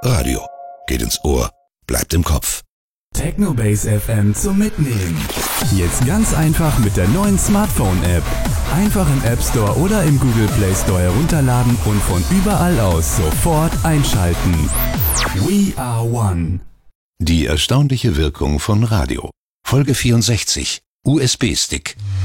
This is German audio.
Radio. Geht ins Ohr, bleibt im Kopf. Technobase FM zum Mitnehmen. Jetzt ganz einfach mit der neuen Smartphone-App. Einfach im App Store oder im Google Play Store herunterladen und von überall aus sofort einschalten. We are one. Die erstaunliche Wirkung von Radio. Folge 64. USB-Stick.